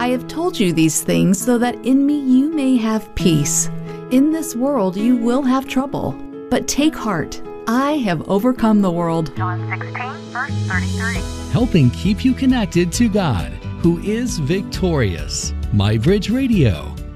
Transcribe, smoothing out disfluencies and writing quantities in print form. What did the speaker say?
I have told you these things so that in me you may have peace. In this world you will have trouble, but take heart. I have overcome the world. John 16, verse 33. Helping keep you connected to God, who is victorious. MyBridge Radio.